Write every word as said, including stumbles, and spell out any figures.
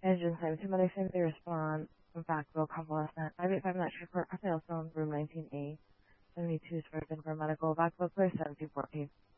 Engine time, two Monday, same day response, backfill, convalescent, five eight five, not sure for, Rafael Stone, room nineteen A, seventy-two, Spartan for medical, backfill, clear, seven two four P.